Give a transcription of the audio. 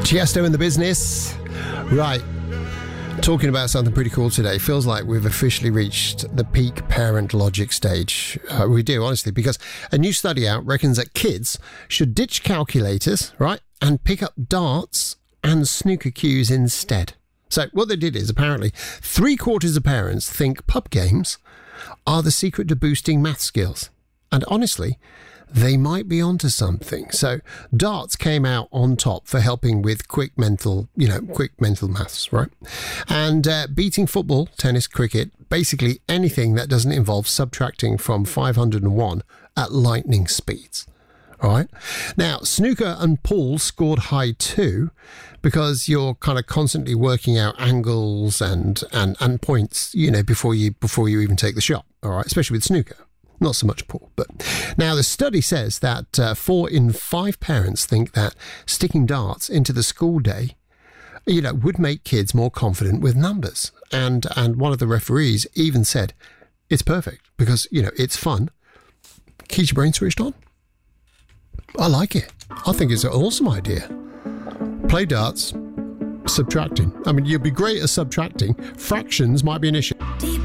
Tiesto in the business. Right. Talking about something pretty cool today. Feels like we've officially reached the peak parent logic stage. We do, honestly, because a new study out reckons that kids should ditch calculators, right, and pick up darts and snooker cues instead. So what they did is apparently 3/4 of parents think pub games are the secret to boosting math skills. And honestly, they might be onto something. So darts came out on top for helping with quick mental maths, right? And beating football, tennis, cricket, basically anything that doesn't involve subtracting from 501 at lightning speeds. All right. Now, snooker and pool scored high too, because you're kind of constantly working out angles and points, before you even take the shot. All right, especially with snooker. Not so much pool. But now the study says that 4 in 5 parents think that sticking darts into the school day, would make kids more confident with numbers. And one of the referees even said it's perfect because, it's fun. Keeps your brain switched on. I like it. I think it's an awesome idea. Play darts, subtracting. I mean, you'll be great at subtracting. Fractions might be an issue.